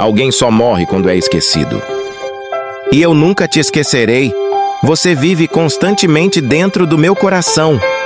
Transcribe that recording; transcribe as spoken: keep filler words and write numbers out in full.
Alguém só morre quando é esquecido. E eu nunca te esquecerei. Você vive constantemente dentro do meu coração.